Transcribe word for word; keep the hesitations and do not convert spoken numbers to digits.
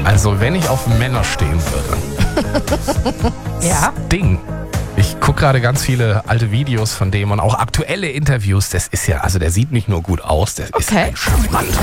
Also wenn ich auf Männer stehen würde. Ja. Sting. Ich gucke gerade ganz viele alte Videos von dem und auch aktuelle Interviews. Das ist ja, also der sieht nicht nur gut aus, der ist Okay. ein Charmant.